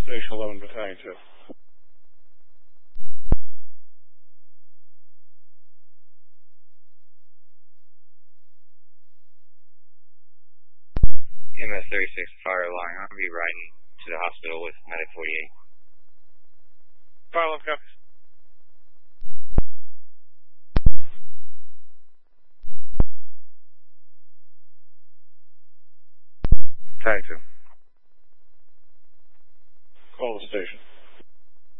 Station 11, Battalion 2. MS 36, fire alarm. I'm going to be riding to the hospital with Medic 48. Fire alarm copies. Battalion 2. Call the station.